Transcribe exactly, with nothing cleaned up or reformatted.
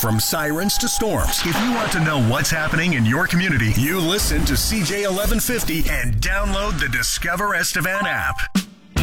From sirens to storms, if you want to know what's happening in your community, you listen to C J eleven fifty and download the Discover Estevan app.